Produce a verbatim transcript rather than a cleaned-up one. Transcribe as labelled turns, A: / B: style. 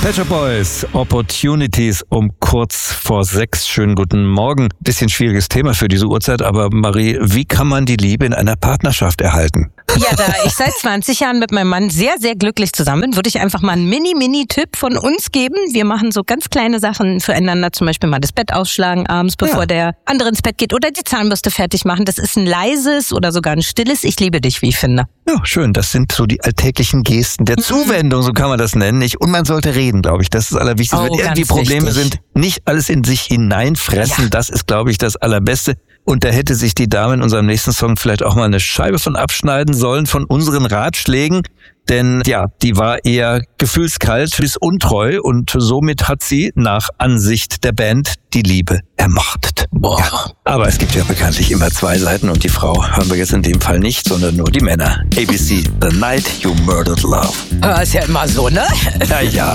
A: Pet Shop Boys, Opportunities um kurz vor sechs. Schönen guten Morgen. Bisschen schwieriges Thema für diese Uhrzeit, aber Marie, wie kann man die Liebe in einer Partnerschaft erhalten?
B: Ja, da ich seit zwanzig Jahren mit meinem Mann sehr, sehr glücklich zusammen bin, würde ich einfach mal einen Mini-Mini-Tipp von uns geben. Wir machen so ganz kleine Sachen füreinander, zum Beispiel mal das Bett ausschlagen abends, bevor ja. der andere ins Bett geht, oder die Zahnbürste fertig machen. Das ist ein leises oder sogar ein stilles Ich liebe dich, wie ich finde.
A: Ja, schön. Das sind so die alltäglichen Gesten der Zuwendung, so kann man das nennen, nicht? Und man sollte reden, glaube ich. Das ist das Allerwichtigste.
B: Oh,
A: Wenn irgendwie Probleme
B: wichtig.
A: sind, nicht alles in sich hineinfressen. Ja. Das ist, glaube ich, das Allerbeste. Und da hätte sich die Dame in unserem nächsten Song vielleicht auch mal eine Scheibe von abschneiden sollen, von unseren Ratschlägen. Denn ja, die war eher gefühlskalt bis untreu und somit hat sie nach Ansicht der Band die Liebe ermordet. Boah. Ja, aber es gibt ja bekanntlich immer zwei Seiten und die Frau hören wir jetzt in dem Fall nicht, sondern nur die Männer. A B C, The Night You Murdered Love.
B: Ja, ist ja immer so, ne?
A: Ja, ja.